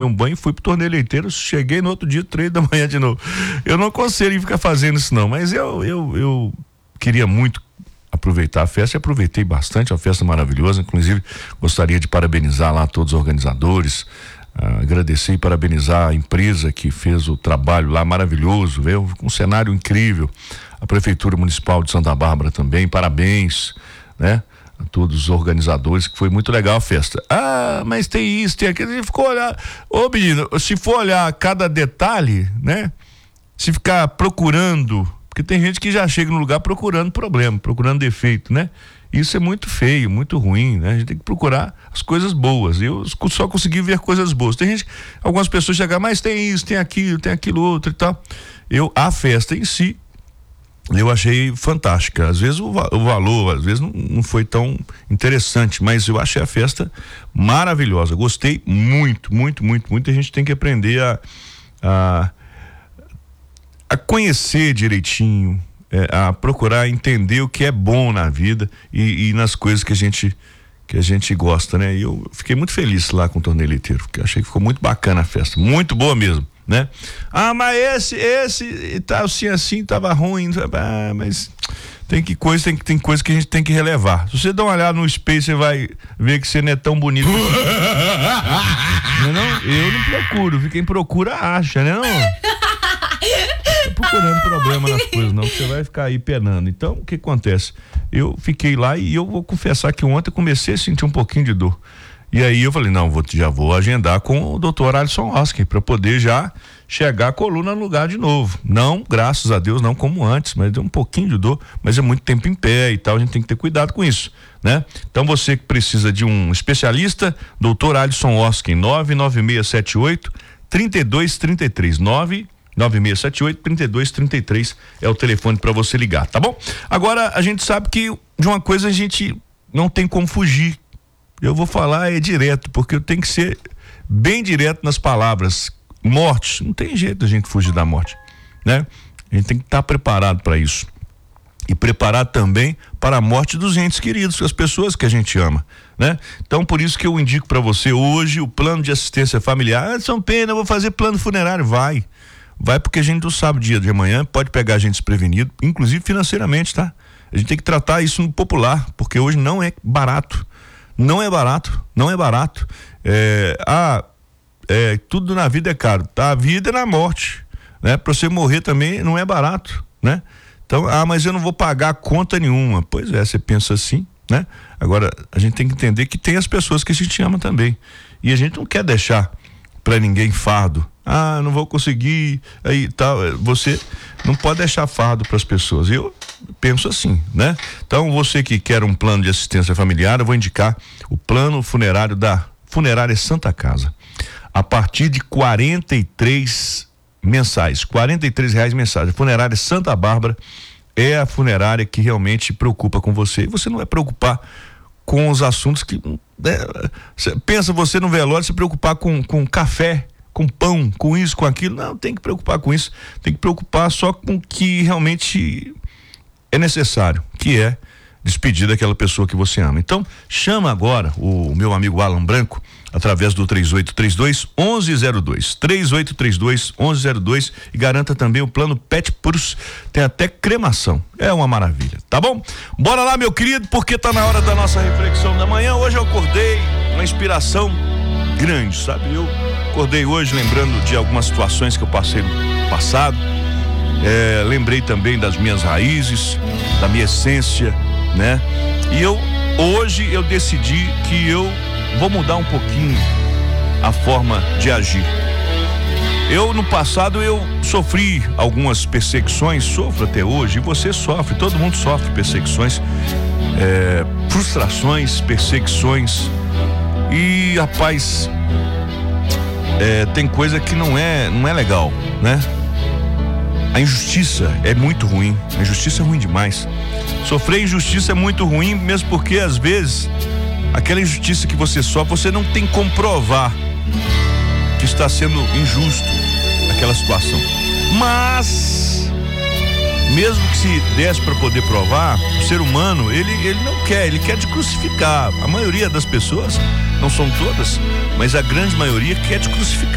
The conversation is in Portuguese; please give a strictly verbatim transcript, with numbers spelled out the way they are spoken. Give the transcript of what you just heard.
um banho, fui pro torneio leiteiro, cheguei no outro dia, três da manhã de novo. Eu não aconselho ficar fazendo isso não, mas eu, eu, eu queria muito aproveitar a festa e aproveitei bastante, uma festa maravilhosa, inclusive gostaria de parabenizar lá todos os organizadores, uh, agradecer e parabenizar a empresa que fez o trabalho lá maravilhoso, veio um cenário incrível, a Prefeitura Municipal de Santa Bárbara também, parabéns, né? A todos os organizadores, que foi muito legal a festa. Ah, mas tem isso, tem aquilo, a gente ficou olhando, ô menino, se for olhar cada detalhe, né? Se ficar procurando, porque tem gente que já chega no lugar procurando problema, procurando defeito, né? Isso é muito feio, muito ruim, né? A gente tem que procurar as coisas boas. Eu só consegui ver coisas boas. Tem gente, algumas pessoas chegam, mas tem isso, tem aquilo, tem aquilo outro e tal. Eu, a festa em si, eu achei fantástica. Às vezes o, o valor, às vezes não, não foi tão interessante, mas eu achei a festa maravilhosa. Gostei muito, muito, muito, muito. A gente tem que aprender a, a, a conhecer direitinho, é, a procurar entender o que é bom na vida e, e nas coisas que a gente que a gente gosta, né? E eu fiquei muito feliz lá com o torneio leiteiro, porque achei que ficou muito bacana a festa, muito boa mesmo, né? Ah, mas esse, esse e tal, assim, assim, tava ruim, ah, mas tem que coisa, tem que tem coisa que a gente tem que relevar. Se você dá uma olhada no espelho, você vai ver que você não é tão bonito. Não, não, eu não procuro, quem procura acha, né? Não? Tô procurando problema nas coisas, não, você vai ficar aí penando. Então, o que acontece? Eu fiquei lá e eu vou confessar que ontem eu comecei a sentir um pouquinho de dor. E aí eu falei, não, vou, já vou agendar com o doutor Alisson Oskar para poder já chegar a coluna no lugar de novo. Não, graças a Deus, não como antes, mas deu um pouquinho de dor, mas é muito tempo em pé e tal, a gente tem que ter cuidado com isso, né? Então você que precisa de um especialista, doutor Alisson Oskar, nove nove seis sete oito, três dois três três, nove nove seis sete oito, três dois três três é o telefone para você ligar, tá bom? Agora, a gente sabe que de uma coisa a gente não tem como fugir. Eu vou falar é direto, porque eu tenho que ser bem direto nas palavras. Morte, não tem jeito a gente fugir da morte, né? A gente tem que estar preparado para isso. E preparado também para a morte dos entes queridos, as pessoas que a gente ama, né? Então, por isso que eu indico para você hoje o plano de assistência familiar. Ah, São Pena, eu vou fazer plano funerário. Vai. Vai, porque a gente não sabe o dia de amanhã, pode pegar a gente desprevenido, inclusive financeiramente, tá? A gente tem que tratar isso no popular, porque hoje não é barato. Não é barato, não é barato. É, ah, é, tudo na vida é caro, tá? A vida é na morte, né? Pra você morrer também não é barato, né? Então, ah, mas eu não vou pagar conta nenhuma. Pois é, você pensa assim, né? Agora, a gente tem que entender que tem as pessoas que a gente ama também. E a gente não quer deixar pra ninguém fardo. Ah, não vou conseguir, aí tal. Você não pode deixar fardo para as pessoas. Eu penso assim, né? Então, você que quer um plano de assistência familiar, eu vou indicar o plano funerário da Funerária Santa Casa. A partir de quarenta e três mensais, quarenta e três reais mensais. A Funerária Santa Bárbara é a funerária que realmente preocupa com você. E você não vai preocupar com os assuntos que, né, pensa você no velório se preocupar com, com café, com pão, com isso, com aquilo. Não, tem que preocupar com isso, tem que preocupar só com o que realmente é necessário, que é despedir daquela pessoa que você ama. Então, chama agora o meu amigo Alan Branco através do três oito três dois, onze zero dois, três oito três dois, onze zero dois, e garanta também o plano Pet Plus, tem até cremação, é uma maravilha, tá bom? Bora lá, meu querido, porque tá na hora da nossa reflexão da manhã. Hoje eu acordei uma inspiração grande, sabe? Eu acordei hoje lembrando de algumas situações que eu passei no passado, é, lembrei também das minhas raízes, da minha essência, né? E eu, hoje eu decidi que eu vou mudar um pouquinho a forma de agir. Eu, no passado, eu sofri algumas perseguições, sofro até hoje, e você sofre, todo mundo sofre perseguições, é, frustrações, perseguições, e, rapaz, é, tem coisa que não é, não é legal, né? A injustiça é muito ruim, a injustiça é ruim demais. Sofrer injustiça é muito ruim, mesmo porque, às vezes, aquela injustiça que você sofre, você não tem como provar que está sendo injusto aquela situação. Mas, mesmo que se desse para poder provar, o ser humano, ele, ele não quer, ele quer te crucificar. A maioria das pessoas, não são todas, mas a grande maioria quer te crucificar.